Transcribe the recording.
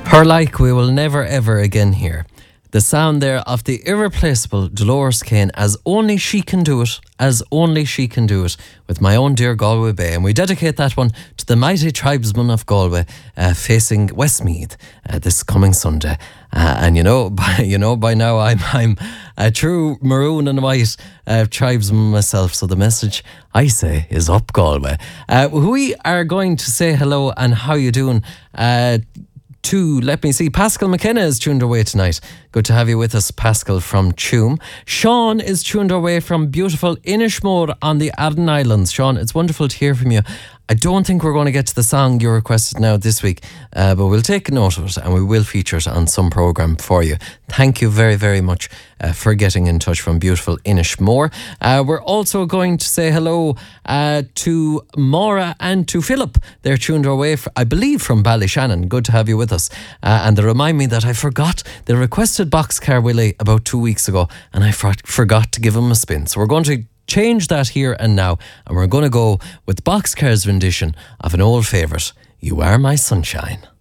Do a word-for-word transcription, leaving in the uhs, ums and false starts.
Her like we will never ever again hear. The sound there of the irreplaceable Dolores Kane, as only she can do it, as only she can do it, with My Own Dear Galway Bay. And we dedicate that one to the mighty tribesmen of Galway uh, facing Westmeath uh, this coming Sunday. Uh, and you know, by, you know, by now I'm I'm a true maroon and white uh, tribesman myself. So the message I say is up Galway. Uh, we are going to say hello and how you doing uh, to, let me see, Pascal McKenna is tuned away tonight. Good to have you with us, Pascal from Tuam. Sean is tuned away from beautiful Inishmore on the Aran Islands. Sean, it's wonderful to hear from you. I don't think we're going to get to the song you requested now this week, uh, but we'll take a note of it and we will feature it on some programme for you. Thank you very, very much uh, for getting in touch from beautiful Inishmore. Uh, we're also going to say hello uh, to Maura and to Philip. They're tuned away, for, I believe, from Ballyshannon. Good to have you with us. Uh, and they remind me that I forgot, they requested Boxcar Willie about two weeks ago and I for- forgot to give him a spin. So we're going to change that here and now, and we're going to go with Boxcar's rendition of an old favourite, You Are My Sunshine.